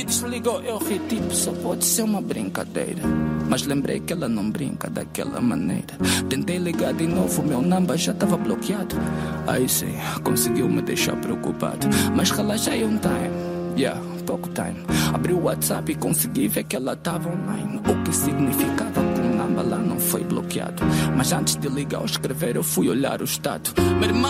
e desligou. Eu ri tipo, só pode ser uma brincadeira. Mas lembrei que ela não brinca daquela maneira. Tentei ligar de novo, meu number já estava bloqueado. Aí sim, conseguiu me deixar preocupado. Mas relaxei um time, pouco time. Abri o WhatsApp e consegui ver que ela estava online. O que significava que o number lá não foi bloqueado. Mas antes de ligar ou escrever eu fui olhar o status. Minha irmã